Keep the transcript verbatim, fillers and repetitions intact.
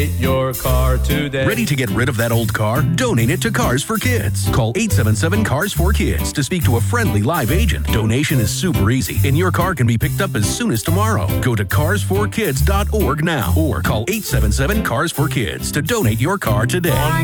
Your car today. Ready to get rid of that old car? Donate it to Cars for Kids. Call eight seven seven, CARS for Kids to speak to a friendly live agent. Donation is super easy, and your car can be picked up as soon as tomorrow. Go to cars for kids dot org now or call eight seven seven, CARS for Kids to donate your car today.